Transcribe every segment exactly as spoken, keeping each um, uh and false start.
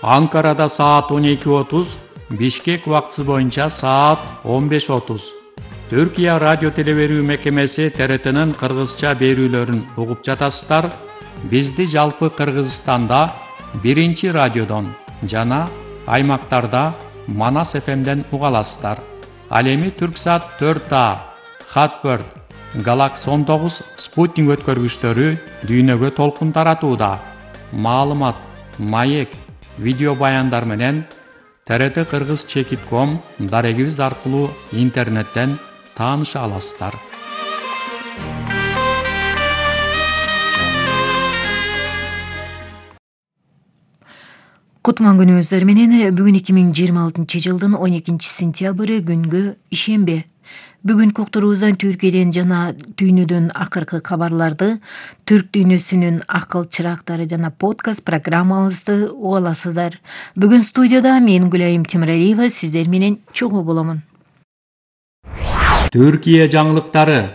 Анкарада саат он эки отуз, Бишкек убактысы боюнча саат он беш отуз. Түркия радио телеберүү мекемеси Т Р Т'нин кыргызча берүүлөрүн угуп жатасыздар. Бизди жалпы Кыргызстанда биринчи радиодон жана аймактарда Манас Ф M'ден уга аласыздар. Ал эми Түрксат төрт А, Хатбird, Galaxy он тогуз спутник өткөргүчтөрү дүйнөгө толкун таратууда. Маалымат, маек, видео баяндар менен Т Р Т Кыргыз чекит ком дарегибиз аркылуу интернеттен тааныша аласыздар. Кутман күнүңүздөр менен бүгүн эки миң жыйырма алтынчы жылдын он экинчи сентябры күнгө ишемби. Бүгүн уктуруубуздан Түркияден жана дүйнөдөн акыркы кабарларды, түрк дүйнөсүнүн акыл чырактары жана подкаст программабызды уга аласыздар. Бүгүн студияда мен Гүлайым Темиралиева сиздер менен чогуу боломун. Түркия жаңылыктары.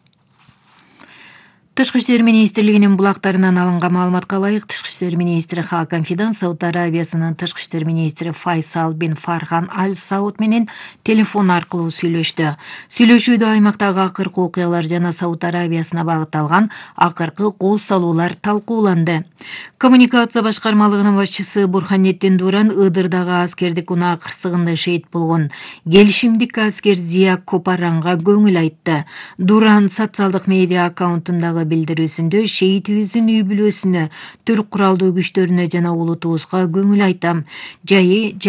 Тышкы иштер министрлигинин булактарынан алынган маалыматка ылайык, Тышкы иштер министри Хакан Фидан Сауд Арабиясынын Тышкы иштер министри Файсал бин Фархан Аль Сауд менен телефон аркылуу сүйлөштү. Сүйлөшүүдө аймактагы акыркы окуялар жана Сауд Арабиясына багытталган акыркы кол салуулар талкууланды. Коммуникация башкармалыгынын башчысы Бурханеттин Дуран Ыдырдагы аскердик унаа кырсыгында шейит болгон келишимдик аскер Зия Копаранга көңүл айтты. Дуран социалдык медиа аккаунтундагы билдирүүсүндө шейитибиздин үй бүлөсүнө, түрк куралдуу күчтөрүнө жана улутубузга көңүл айтам. Жайы